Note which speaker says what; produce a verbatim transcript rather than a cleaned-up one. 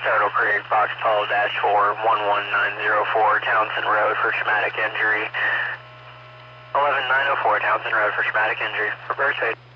Speaker 1: Turtle Creek, Foxhole dash four, one one nine zero four, Townsend Road for traumatic injury. eleven nine oh four, Townsend Road for traumatic injury. Reverse eight.